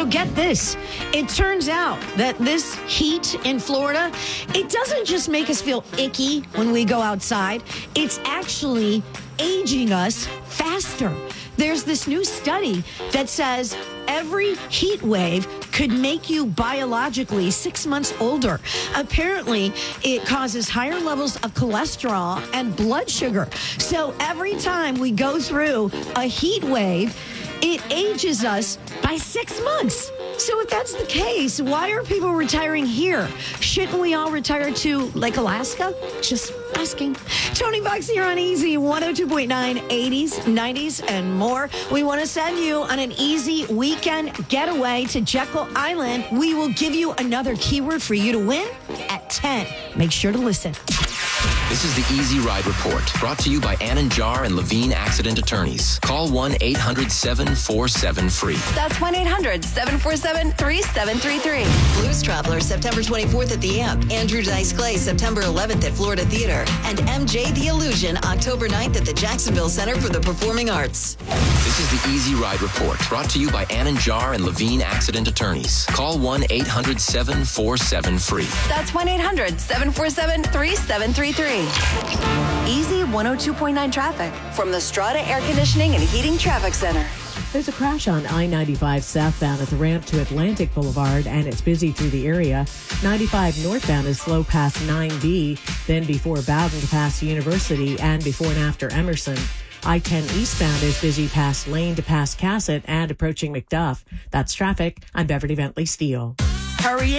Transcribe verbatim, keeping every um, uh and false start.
get this. It turns out that this heat in Florida, it doesn't just make us feel icky when we go outside. It's actually aging us faster. There's this new study that says every heat wave could make you biologically six months older. Apparently, it causes higher levels of cholesterol and blood sugar. So every time we go through a heat wave, it ages us by six months. So if that's the case, why are people retiring here? Shouldn't we all retire to, like, Alaska? Just asking. Tony Fox here on Easy one oh two point nine, eighties, nineties, and more. We want to send you on an easy weekend getaway to Jekyll Island. We will give you another keyword for you to win at ten. Make sure to listen. This is the Easy Ride Report, brought to you by Ann Jar and Levine Accident Attorneys. Call one eight hundred seven four seven free. That's one eight hundred seven four seven three seven three three. Blues Traveler, September twenty-fourth at the Amp. Andrew Dice Clay, September eleventh at Florida Theater. And M J The Illusion, October ninth at the Jacksonville Center for the Performing Arts. This is the Easy Ride Report, brought to you by Ann Jar and Levine Accident Attorneys. Call one eight hundred seven four seven free. That's one eight hundred seven four seven three seven three three. Easy one oh two point nine traffic from the Strata Air Conditioning and Heating Traffic Center. There's a crash on I ninety-five southbound at the ramp to Atlantic Boulevard, and it's busy through the area. ninety-five northbound is slow past nine B, then before Bowden to past University, and before and after Emerson. I ten eastbound is busy past Lane to past Cassett and approaching McDuff. That's traffic. I'm Beverly Bentley Steele. Hurry